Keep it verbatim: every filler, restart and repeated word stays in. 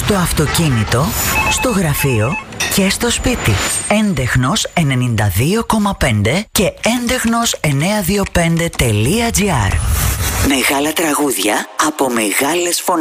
στο αυτοκίνητο, στο γραφείο και στο σπίτι. Έντεχνος ενενήντα δύο κόμμα πέντε και έντεχνος εννιακόσια είκοσι πέντε τελεία τζι άρ. Μεγάλα τραγούδια από μεγάλες φωνές.